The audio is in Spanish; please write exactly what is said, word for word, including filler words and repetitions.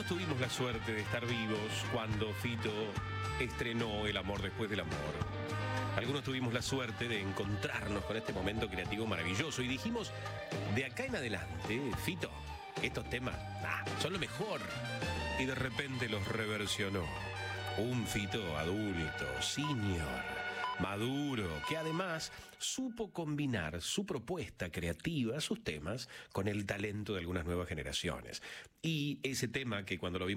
tuvimos la suerte de estar vivos cuando Fito estrenó El amor después del amor. Algunos tuvimos la suerte de encontrarnos con este momento creativo maravilloso y dijimos, de acá en adelante, Fito, estos temas ah, son lo mejor. Y de repente los reversionó. Un Fito adulto, senior, maduro, que además supo combinar su propuesta creativa, sus temas, con el talento de algunas nuevas generaciones. Y ese tema que cuando lo vimos